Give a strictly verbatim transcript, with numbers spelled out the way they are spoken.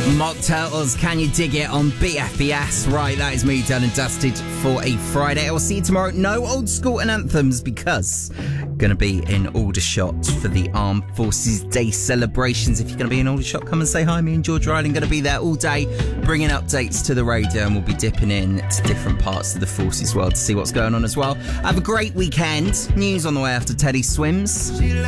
Mock Turtles, Can You Dig It on B F B S? Right, that is me done and dusted for a Friday. I will see you tomorrow. No old school and anthems because going to be in Aldershot for the Armed Forces Day celebrations. If you're going to be in Aldershot, come and say hi. Me and George Riley going to be there all day, bringing updates to the radio, and we'll be dipping in to different parts of the Forces world to see what's going on as well. Have a great weekend. News on the way after Teddy Swims.